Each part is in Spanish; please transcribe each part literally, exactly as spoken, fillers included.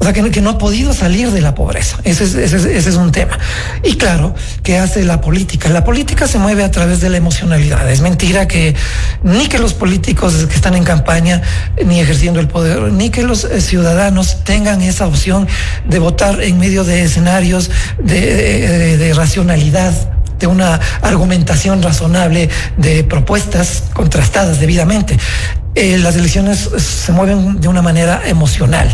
sea, que, que no ha podido salir de la pobreza. Ese es, ese, es, ese es un tema. Y claro, ¿qué hace la política? La política se mueve a través de la emocionalidad. Es mentira que ni que los políticos que están en campaña, ni ejerciendo el poder, ni que los ciudadanos tengan esa opción de votar en medio de escenarios de, de, de racionalidad, de una argumentación razonable, de propuestas contrastadas debidamente. Eh, las elecciones se mueven de una manera emocional.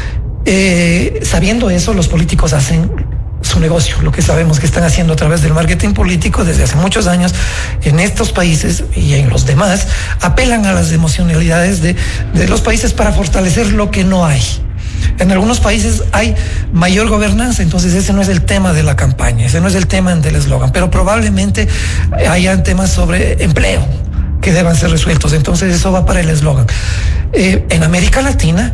Eh, sabiendo eso, los políticos hacen su negocio, lo que sabemos que están haciendo a través del marketing político desde hace muchos años en estos países y en los demás, apelan a las emocionalidades de, de los países para fortalecer lo que no hay. En algunos países hay mayor gobernanza, entonces ese no es el tema de la campaña, ese no es el tema del eslogan, pero probablemente hayan temas sobre empleo que deban ser resueltos, entonces eso va para el eslogan. Eh, en América Latina,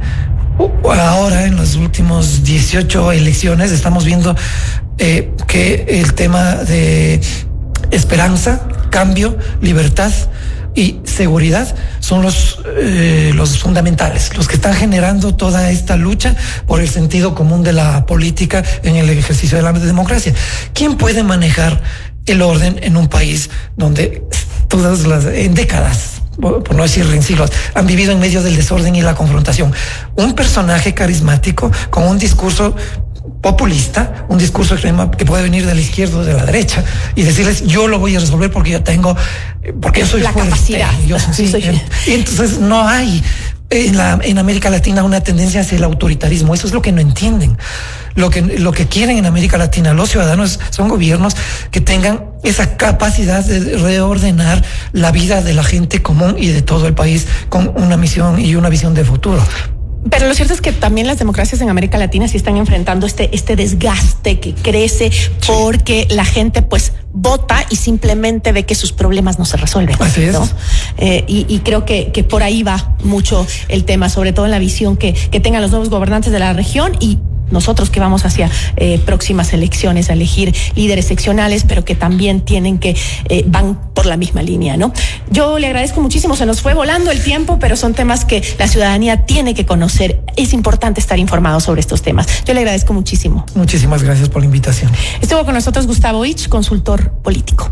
ahora en los últimos dieciocho elecciones estamos viendo eh, que el tema de esperanza, cambio, libertad y seguridad son los, eh, los fundamentales, los que están generando toda esta lucha por el sentido común de la política en el ejercicio de la democracia. ¿Quién puede manejar el orden en un país donde todas las, en décadas, por no decir en siglos, han vivido en medio del desorden y la confrontación? Un personaje carismático con un discurso populista, un discurso extremo que puede venir de la izquierda o de la derecha y decirles yo lo voy a resolver porque yo tengo, porque yo soy la fuerte, capacidad. Yo, sí, soy... Y entonces no hay en, la, en América Latina una tendencia hacia el autoritarismo. Eso es lo que no entienden. Lo que, lo que quieren en América Latina los ciudadanos son gobiernos que tengan esa capacidad de reordenar la vida de la gente común y de todo el país con una misión y una visión de futuro. Pero lo cierto es que también las democracias en América Latina sí están enfrentando este, este desgaste que crece porque sí. La gente pues vota y simplemente ve que sus problemas no se resuelven. Así es. ¿No? Eh, y, y creo que, que por ahí va mucho el tema, sobre todo en la visión que, que tengan los nuevos gobernantes de la región y nosotros que vamos hacia eh, próximas elecciones a elegir líderes seccionales, pero que también tienen que, eh, van por la misma línea, ¿no? Yo le agradezco muchísimo, se nos fue volando el tiempo, pero son temas que la ciudadanía tiene que conocer. Es importante estar informado sobre estos temas. Yo le agradezco muchísimo. Muchísimas gracias por la invitación. Estuvo con nosotros Gustavo Ich, consultor político.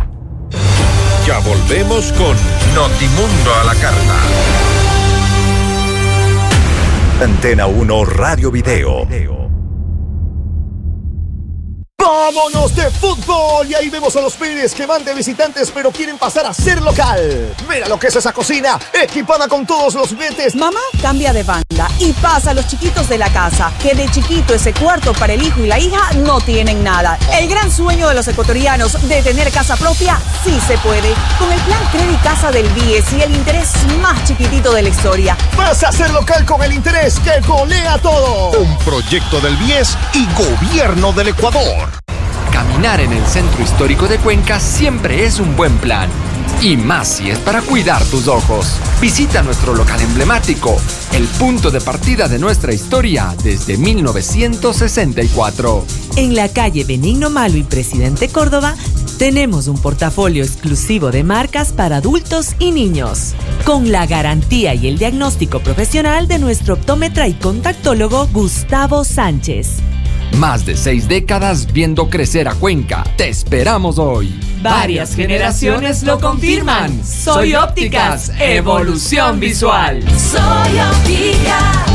Ya volvemos con Notimundo a la carta. Antena uno Radio Video. ¡Vámonos de fútbol! Y ahí vemos a los Pérez que van de visitantes pero quieren pasar a ser local. Mira lo que es esa cocina, equipada con todos los metes. Mamá cambia de banda y pasa a los chiquitos de la casa, que de chiquito ese cuarto para el hijo y la hija no tienen nada. El gran sueño de los ecuatorianos de tener casa propia sí se puede. Con el plan Credit Casa del B I E S y el interés más chiquitito de la historia. Vas a ser local con el interés que golea todo. Un proyecto del B I E S y Gobierno del Ecuador. Caminar en el centro histórico de Cuenca siempre es un buen plan. Y más si es para cuidar tus ojos. Visita nuestro local emblemático, el punto de partida de nuestra historia desde mil novecientos sesenta y cuatro. En la calle Benigno Malo y Presidente Córdoba, tenemos un portafolio exclusivo de marcas para adultos y niños, con la garantía y el diagnóstico profesional de nuestro optómetra y contactólogo Gustavo Sánchez. Más de seis décadas viendo crecer a Cuenca. Te esperamos hoy. Varias generaciones lo confirman. Soy Ópticas, evolución visual. Soy Ópticas.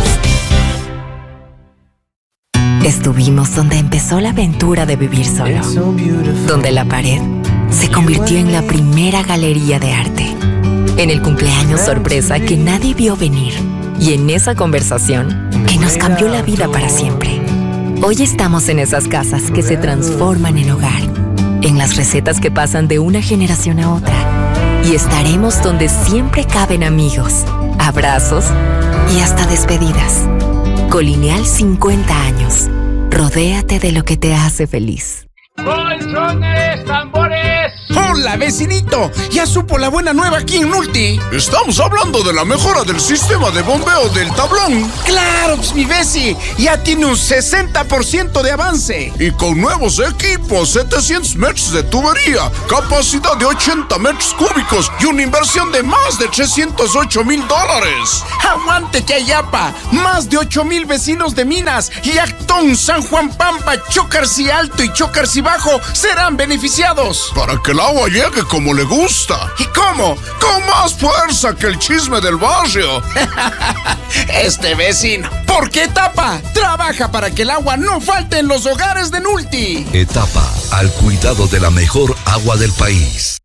Estuvimos donde empezó la aventura de vivir solo. Donde la pared se convirtió en la primera galería de arte. En el cumpleaños sorpresa que nadie vio venir. Y en esa conversación que nos cambió la vida para siempre. Hoy estamos en esas casas que se transforman en hogar, en las recetas que pasan de una generación a otra. Y estaremos donde siempre caben amigos, abrazos y hasta despedidas. Colineal cincuenta años. Rodéate de lo que te hace feliz. ¡Colchones, tambores! Hola, vecinito. ¿Ya supo la buena nueva aquí en Nulti? Estamos hablando de la mejora del sistema de bombeo del tablón. Claro, pues mi veci ya tiene un sesenta por ciento de avance. Y con nuevos equipos, setecientos metros de tubería, capacidad de ochenta metros cúbicos y una inversión de más de trescientos ocho mil dólares. Aguántate, Ayapa. Más de ocho mil vecinos de Minas, Yactón, San Juan Pampa, Chocarcí Alto y Chocarcí Bajo serán beneficiados. Para que el agua llegue como le gusta. ¿Y cómo? Con más fuerza que el chisme del barrio. Este vecino. ¿Por qué Etapa? Trabaja para que el agua no falte en los hogares de Nulti. Etapa, al cuidado de la mejor agua del país.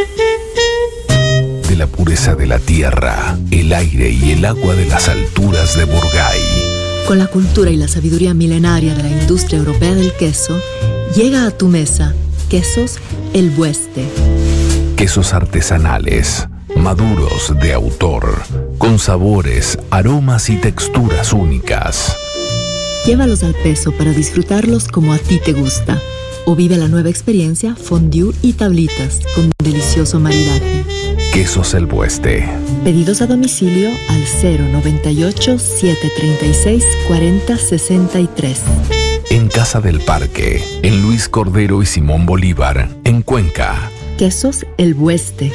De la pureza de la tierra, el aire y el agua de las alturas de Burgay. Con la cultura y la sabiduría milenaria de la industria europea del queso, llega a tu mesa Quesos El Bueste. Quesos artesanales, maduros de autor, con sabores, aromas y texturas únicas. Llévalos al peso para disfrutarlos como a ti te gusta. O vive la nueva experiencia fondue y tablitas con un delicioso maridaje. Quesos El Bueste. Pedidos a domicilio al cero noventa y ocho, siete treinta y seis, cuarenta sesenta y tres. En Casa del Parque, en Luis Cordero y Simón Bolívar, en Cuenca. Quesos El Bueste.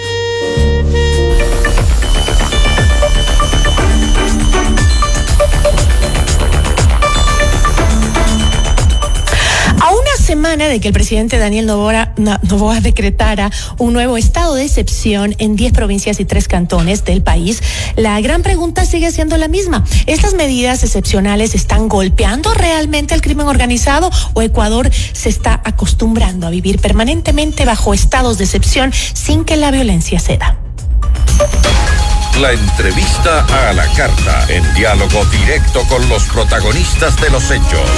A una semana de que el presidente Daniel Noboa, Noboa decretara un nuevo estado de excepción en diez provincias y tres cantones del país, la gran pregunta sigue siendo la misma. ¿Estas medidas excepcionales están golpeando realmente al crimen organizado o Ecuador se está acostumbrando a vivir permanentemente bajo estados de excepción sin que la violencia ceda? La entrevista a la carta, en diálogo directo con los protagonistas de los hechos.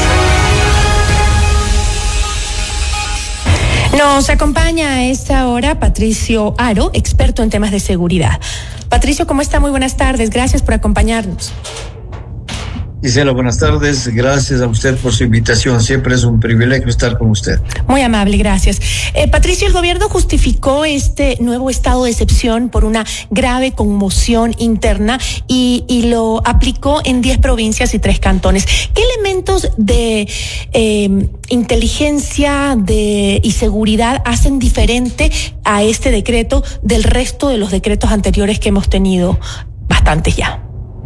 Nos acompaña a esta hora Patricio Aro, experto en temas de seguridad. Patricio, ¿cómo está? Muy buenas tardes. Gracias por acompañarnos. Gisela, buenas tardes. Gracias a usted por su invitación. Siempre es un privilegio estar con usted. Muy amable, gracias. Eh, Patricio, el gobierno justificó este nuevo estado de excepción por una grave conmoción interna y, y lo aplicó en diez provincias y tres cantones. ¿Qué elementos de eh, inteligencia de, y seguridad hacen diferente a este decreto del resto de los decretos anteriores que hemos tenido? Bastantes ya.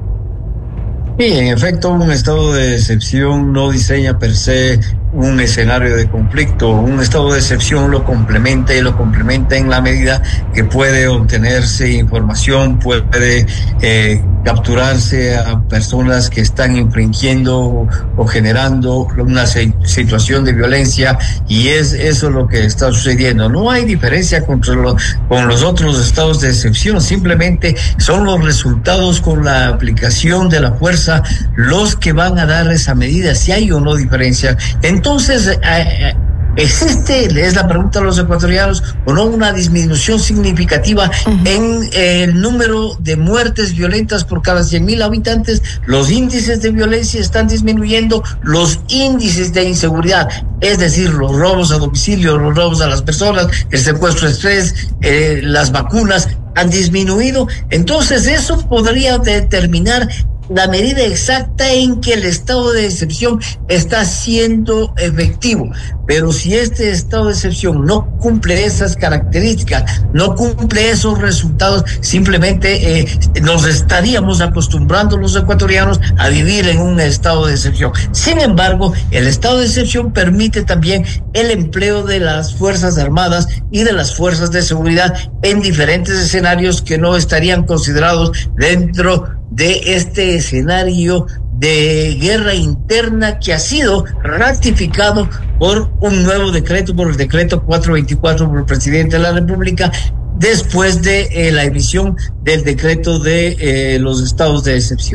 Sí, en efecto, un estado de excepción no diseña per se un escenario de conflicto. Un estado de excepción lo complementa y lo complementa en la medida que puede obtenerse información, puede eh, capturarse a personas que están infringiendo o, o generando una se, situación de violencia, y es eso lo que está sucediendo. No hay diferencia contra lo, con los otros estados de excepción, simplemente son los resultados con la aplicación de la fuerza los que van a dar esa medida, si hay o no diferencia. Entonces, eh, ¿existe, es la pregunta a los ecuatorianos, o no una disminución significativa uh-huh. en eh, el número de muertes violentas por cada cien mil habitantes? Los índices de violencia están disminuyendo, los índices de inseguridad, es decir, los robos a domicilio, los robos a las personas, el secuestro express, eh, las vacunas han disminuido. Entonces, eso podría determinar la medida exacta en que el estado de excepción está siendo efectivo. Pero si este estado de excepción no cumple esas características, no cumple esos resultados, simplemente eh, nos estaríamos acostumbrando los ecuatorianos a vivir en un estado de excepción. Sin embargo, el estado de excepción permite también el empleo de las Fuerzas Armadas y de las fuerzas de seguridad en diferentes escenarios que no estarían considerados dentro de este escenario de guerra interna que ha sido ratificado por un nuevo decreto, por el decreto cuatrocientos veinticuatro por el presidente de la República, después de eh, la emisión del decreto de eh, los estados de excepción.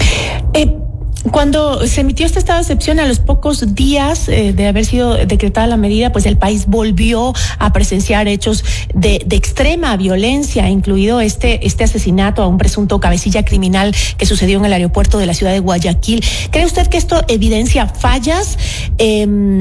Eh, Cuando se emitió este estado de excepción, a los pocos días eh, de haber sido decretada la medida, pues el país volvió a presenciar hechos de, de extrema violencia, incluido este, este asesinato a un presunto cabecilla criminal que sucedió en el aeropuerto de la ciudad de Guayaquil. ¿Cree usted que esto evidencia fallas? Eh,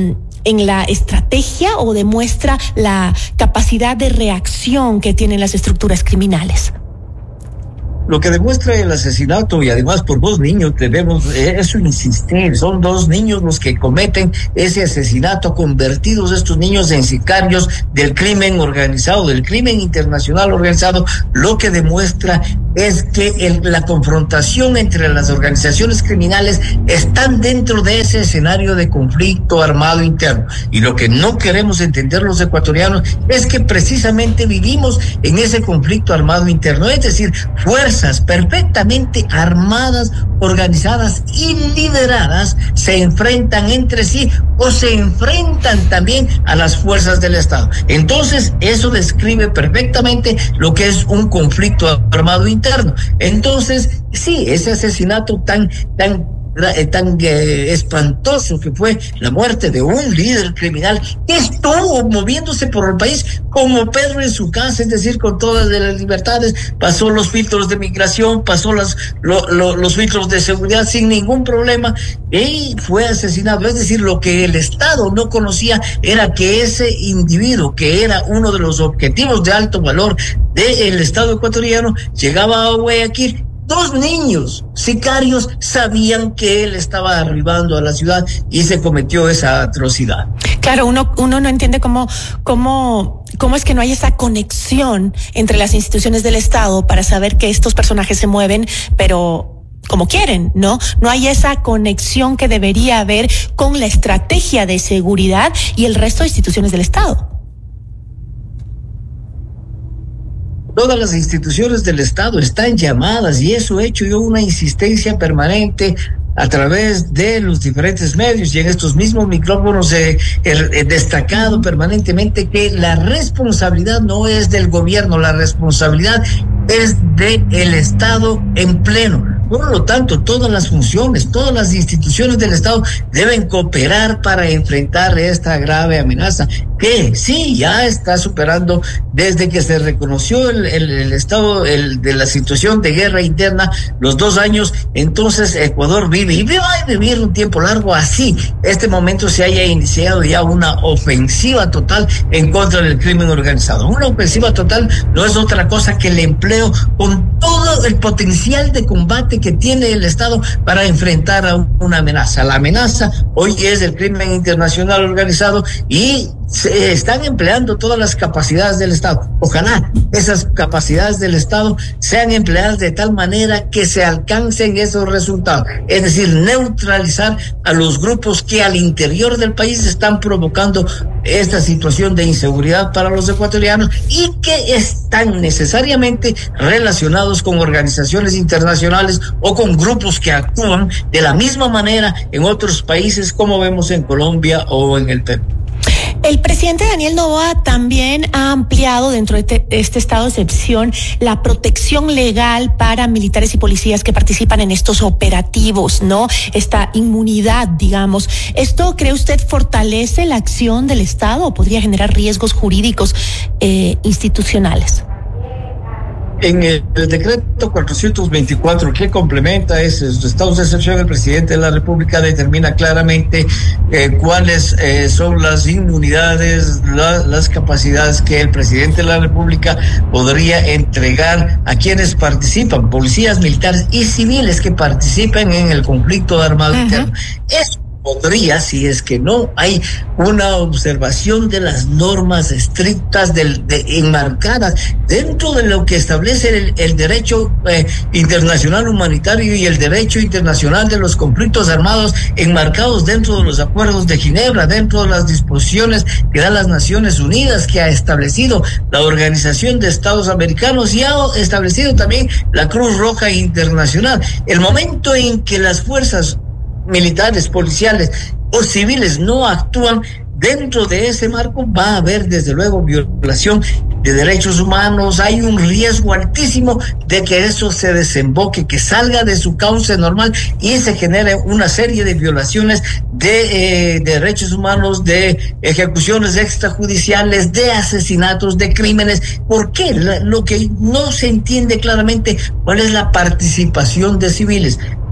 en la estrategia o demuestra la capacidad de reacción que tienen las estructuras criminales? Lo que demuestra el asesinato, y además por dos niños, debemos eso insistir, son dos niños los que cometen ese asesinato, convertidos estos niños en sicarios del crimen organizado, del crimen internacional organizado. Lo que demuestra es que el, la confrontación entre las organizaciones criminales están dentro de ese escenario de conflicto armado interno. Y lo que no queremos entender los ecuatorianos es que precisamente vivimos en ese conflicto armado interno, es decir, fuerzas perfectamente armadas, organizadas y lideradas se enfrentan entre sí o se enfrentan también a las fuerzas del Estado. Entonces, eso describe perfectamente lo que es un conflicto armado interno. Entonces, sí, ese asesinato tan, tan tan eh, espantoso que fue la muerte de un líder criminal que estuvo moviéndose por el país como Pedro en su casa, es decir, con todas las libertades, pasó los filtros de migración, pasó las, lo, lo, los filtros de seguridad sin ningún problema y fue asesinado. Es decir, lo que el Estado no conocía era que ese individuo, que era uno de los objetivos de alto valor del Estado ecuatoriano, llegaba a Guayaquil. Dos niños sicarios sabían que él estaba arribando a la ciudad y se cometió esa atrocidad. Claro, uno, uno no entiende cómo, cómo, cómo es que no hay esa conexión entre las instituciones del Estado para saber que estos personajes se mueven, pero como quieren, ¿no? No hay esa conexión que debería haber con la estrategia de seguridad y el resto de instituciones del Estado. Todas las instituciones del Estado están llamadas, y eso he hecho yo una insistencia permanente a través de los diferentes medios y en estos mismos micrófonos he, he, he destacado permanentemente que la responsabilidad no es del gobierno, la responsabilidad es del Estado en pleno. Por lo tanto, todas las funciones, todas las instituciones del Estado deben cooperar para enfrentar esta grave amenaza que sí ya está superando desde que se reconoció el, el, el estado el, de la situación de guerra interna, los dos años. Entonces Ecuador vive y va a vivir un tiempo largo así este momento se haya iniciado ya una ofensiva total en contra del crimen organizado. Una ofensiva total no es otra cosa que el empleo con todo el potencial de combate que tiene el Estado para enfrentar a una amenaza. La amenaza hoy es el crimen internacional organizado y se están empleando todas las capacidades del Estado. Ojalá esas capacidades del Estado sean empleadas de tal manera que se alcancen esos resultados, es decir, neutralizar a los grupos que al interior del país están provocando esta situación de inseguridad para los ecuatorianos y que están necesariamente relacionados con organizaciones internacionales o con grupos que actúan de la misma manera en otros países, como vemos en Colombia o en el Perú. El presidente Daniel Noboa también ha ampliado dentro de este, este estado de excepción la protección legal para militares y policías que participan en estos operativos, ¿no? Esta inmunidad, digamos. ¿Esto, cree usted, fortalece la acción del Estado o podría generar riesgos jurídicos eh, institucionales? En el, el decreto cuatrocientos veinticuatro que complementa esos estados de excepción, el presidente de la República determina claramente eh, cuáles eh, son las inmunidades, la, las capacidades que el presidente de la República podría entregar a quienes participan, policías, militares y civiles que participen en el conflicto armado uh-huh. interno. Eso podría, si es que no hay una observación de las normas estrictas del, de, enmarcadas dentro de lo que establece el, el derecho eh, internacional humanitario y el derecho internacional de los conflictos armados, enmarcados dentro de los acuerdos de Ginebra, dentro de las disposiciones que dan las Naciones Unidas, que ha establecido la Organización de Estados Americanos y ha establecido también la Cruz Roja Internacional. El momento en que las fuerzas militares, policiales o civiles no actúan dentro de ese marco, va a haber desde luego violación de derechos humanos. Hay un riesgo altísimo de que eso se desemboque, que salga de su cauce normal y se genere una serie de violaciones de, eh, de derechos humanos, de ejecuciones extrajudiciales, de asesinatos, de crímenes. ¿Por qué? La, lo que no se entiende claramente, cuál es la participación de civiles.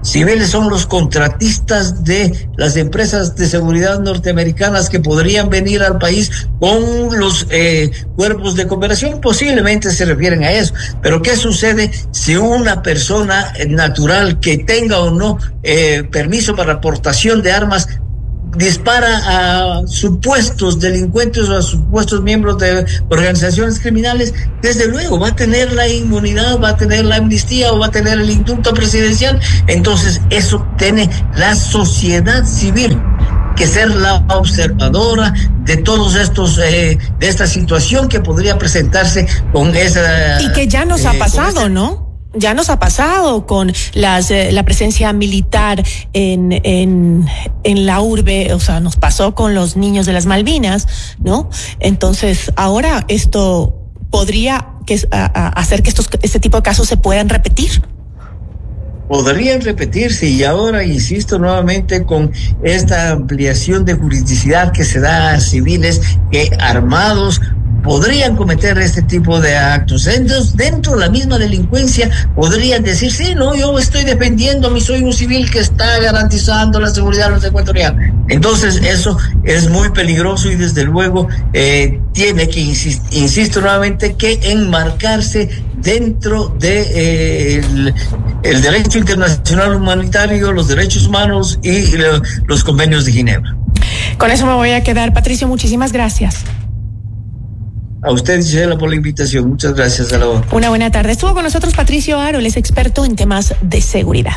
civiles son los contratistas de las empresas de seguridad norteamericanas que podrían venir al país con los eh, cuerpos de cooperación. Posiblemente se refieren a eso. Pero ¿qué sucede si una persona natural que tenga o no eh, permiso para aportación de armas dispara a supuestos delincuentes o a supuestos miembros de organizaciones criminales? Desde luego va a tener la inmunidad, va a tener la amnistía o va a tener el indulto presidencial. Entonces eso tiene la sociedad civil que ser la observadora de todos estos, eh, de esta situación que podría presentarse con esa... Y que ya nos eh, ha pasado, esa... ¿no? Ya nos ha pasado con las eh, la presencia militar en, en en la urbe, o sea, nos pasó con los niños de las Malvinas, ¿no? Entonces, ahora esto podría que, a, a hacer que estos este tipo de casos se puedan repetir. Podrían repetirse, y ahora insisto nuevamente con esta ampliación de jurisdicción que se da a civiles que armados podrían cometer este tipo de actos. Entonces, dentro de la misma delincuencia podrían decir, sí, no, yo estoy defendiendo, soy un civil que está garantizando la seguridad de los ecuatorianos. Entonces, eso es muy peligroso y desde luego eh, tiene que, insist, insisto nuevamente, que enmarcarse dentro de eh, el, el derecho internacional humanitario, los derechos humanos y lo, los convenios de Ginebra. Con eso me voy a quedar. Patricio, muchísimas gracias. A usted, Gisela, por la invitación. Muchas gracias. A la hora. Una buena tarde. Estuvo con nosotros Patricio Aro, él es experto en temas de seguridad.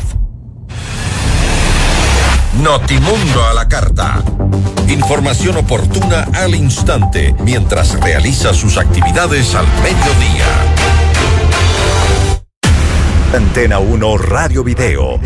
Notimundo a la carta. Información oportuna al instante mientras realiza sus actividades al mediodía. Antena uno Radio Video.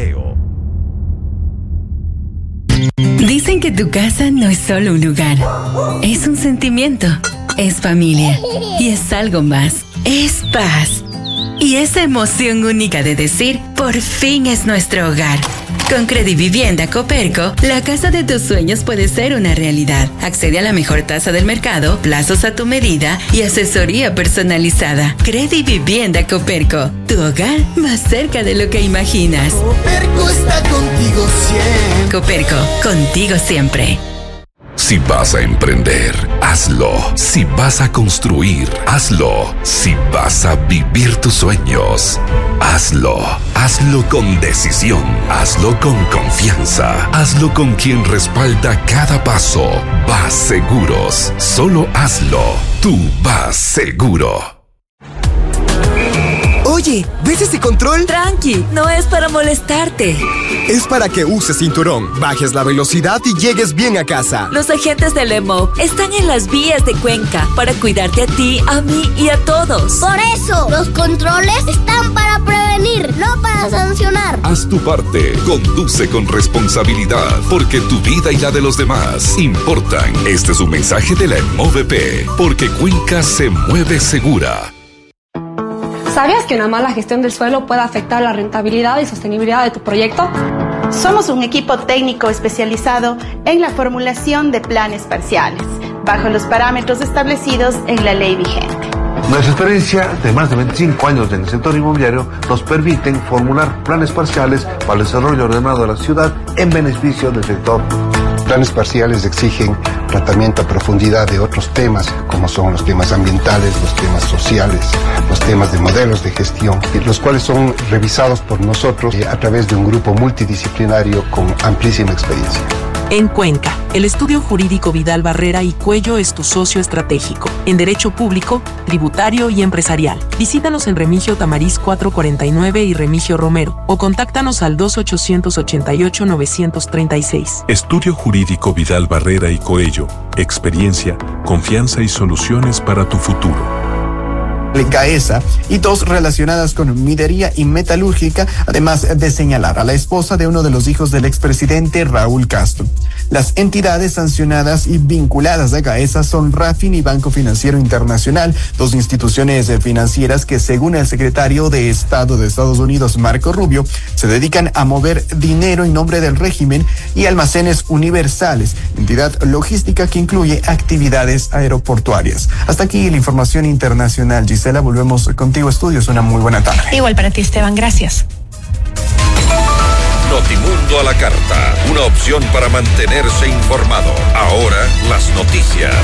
Dicen que tu casa no es solo un lugar, es un sentimiento, es familia y es algo más, es paz. Y esa emoción única de decir, por fin es nuestro hogar. Con Credivivienda Coperco, la casa de tus sueños puede ser una realidad. Accede a la mejor tasa del mercado, plazos a tu medida y asesoría personalizada. Credivivienda Coperco, tu hogar más cerca de lo que imaginas. Coperco está contigo siempre. Coperco, contigo siempre. Si vas a emprender, hazlo. Si vas a construir, hazlo. Si vas a vivir tus sueños, hazlo. Hazlo con decisión. Hazlo con confianza. Hazlo con quien respalda cada paso. Vas Seguros. Solo hazlo. Tú vas seguro. Oye, ¿ves ese control? Tranqui, no es para molestarte. Es para que uses cinturón, bajes la velocidad y llegues bien a casa. Los agentes del E M O están en las vías de Cuenca para cuidarte a ti, a mí y a todos. Por eso, los controles están para prevenir, no para sancionar. Haz tu parte, conduce con responsabilidad, porque tu vida y la de los demás importan. Este es un mensaje de la E M O V P, porque Cuenca se mueve segura. ¿Sabías que una mala gestión del suelo puede afectar la rentabilidad y sostenibilidad de tu proyecto? Somos un equipo técnico especializado en la formulación de planes parciales, bajo los parámetros establecidos en la ley vigente. Nuestra experiencia de más de veinticinco años en el sector inmobiliario nos permiten formular planes parciales para el desarrollo ordenado de la ciudad en beneficio del sector. Planes parciales exigen tratamiento a profundidad de otros temas, como son los temas ambientales, los temas sociales, los temas de modelos de gestión, los cuales son revisados por nosotros a través de un grupo multidisciplinario con amplísima experiencia. En Cuenca, el estudio jurídico Vidal Barrera y Cuello es tu socio estratégico en derecho público, tributario y empresarial. Visítanos en Remigio Tamariz cuatrocientos cuarenta y nueve y Remigio Romero o contáctanos al dos ochocientos ochenta y ocho novecientos treinta y seis. Estudio jurídico Vidal Barrera y Coello. Experiencia, confianza y soluciones para tu futuro. Caesa y dos relacionadas con minería y metalúrgica, además de señalar a la esposa de uno de los hijos del expresidente Raúl Castro. Las entidades sancionadas y vinculadas a Caesa son Rafin y Banco Financiero Internacional, dos instituciones financieras que, según el secretario de Estado de Estados Unidos, Marco Rubio, se dedican a mover dinero en nombre del régimen, y Almacenes Universales, entidad logística que incluye actividades aeroportuarias. Hasta aquí la información internacional. Gisela, volvemos contigo, estudios. Una muy buena tarde. Igual para ti, Esteban. Gracias. Notimundo a la carta, una opción para mantenerse informado. Ahora las noticias.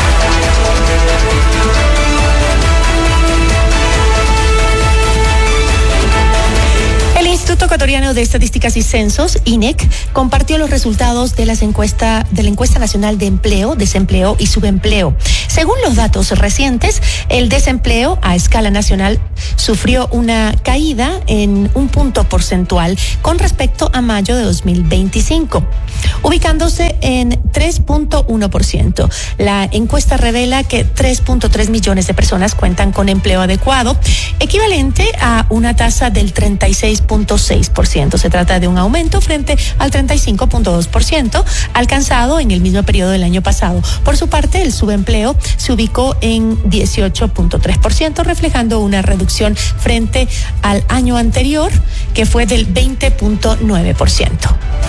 El Instituto Ecuatoriano de Estadísticas y Censos, I N E C, compartió los resultados de, las encuesta, de la Encuesta Nacional de Empleo, Desempleo y Subempleo. Según los datos recientes, el desempleo a escala nacional sufrió una caída en un punto porcentual con respecto a mayo de dos mil veinticinco, ubicándose en tres punto uno por ciento. La encuesta revela que tres punto tres millones de personas cuentan con empleo adecuado, equivalente a una tasa del treinta y seis punto seis por ciento. Se trata de un aumento frente al treinta y cinco punto dos por ciento alcanzado en el mismo periodo del año pasado. Por su parte, el subempleo se ubicó en dieciocho punto tres por ciento, reflejando una reducción frente al año anterior, que fue del veinte punto nueve por ciento.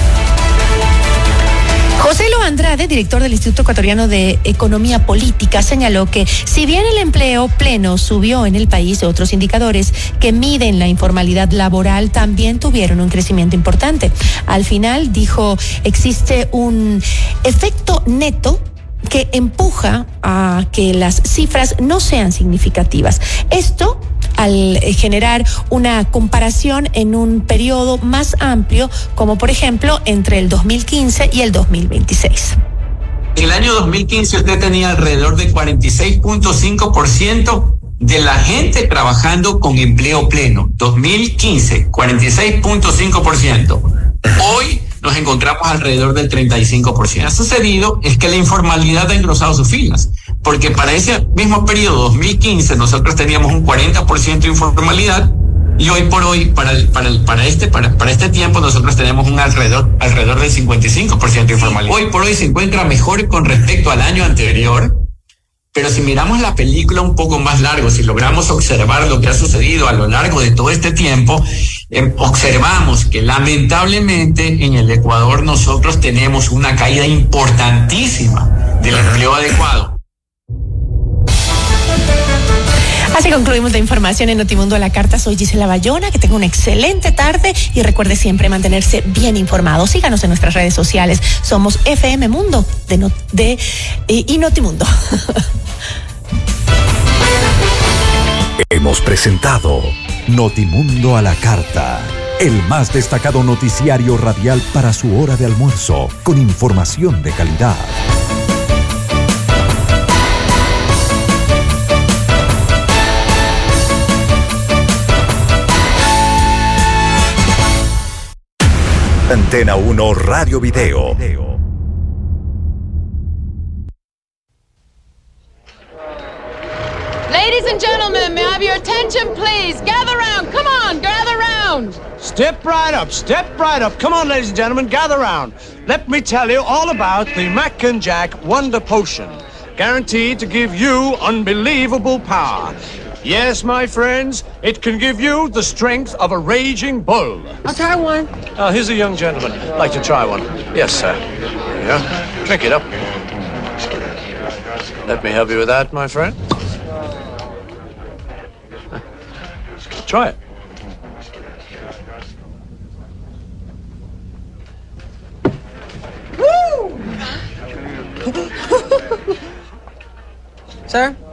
José Lo Andrade, director del Instituto Ecuatoriano de Economía Política, señaló que si bien el empleo pleno subió en el país, otros indicadores que miden la informalidad laboral también tuvieron un crecimiento importante. Al final, dijo, existe un efecto neto que empuja a que las cifras no sean significativas. Esto al generar una comparación en un periodo más amplio, como por ejemplo entre el dos mil quince y el dos mil veintiséis. En el año dos mil quince usted tenía alrededor de cuarenta y seis punto cinco por ciento de la gente trabajando con empleo pleno. dos mil quince, cuarenta y seis punto cinco por ciento. Hoy nos encontramos alrededor del treinta y cinco por ciento. Ha sucedido es que la informalidad ha engrosado sus filas, porque para ese mismo periodo, dos mil quince, nosotros teníamos un cuarenta por ciento de informalidad, y hoy por hoy, para el, para el, para este, para, para este tiempo, nosotros tenemos un alrededor, alrededor del cincuenta y cinco por ciento de informalidad. Hoy por hoy se encuentra mejor con respecto al año anterior, pero si miramos la película un poco más largo, si logramos observar lo que ha sucedido a lo largo de todo este tiempo, eh, observamos que lamentablemente en el Ecuador nosotros tenemos una caída importantísima del empleo adecuado. Así concluimos la información en Notimundo a la carta. Soy Gisela Bayona, que tenga una excelente tarde y recuerde siempre mantenerse bien informado. Síganos en nuestras redes sociales. Somos F M Mundo de, no, de eh, y Notimundo. Hemos presentado Notimundo a la carta, el más destacado noticiario radial para su hora de almuerzo, con información de calidad. Antena uno Radio Video. Ladies and gentlemen, may I have your attention, please? Gather round. Come on, gather round. Step right up, step right up. Come on, ladies and gentlemen, gather round. Let me tell you all about the Mac and Jack Wonder Potion, guaranteed to give you unbelievable power. Yes, my friends, it can give you the strength of a raging bull. I'll try one. Uh, here's a young gentleman. Like to try one. Yes, sir. There you go. Drink it up. Let me help you with that, my friend. Try it. Woo! Sir?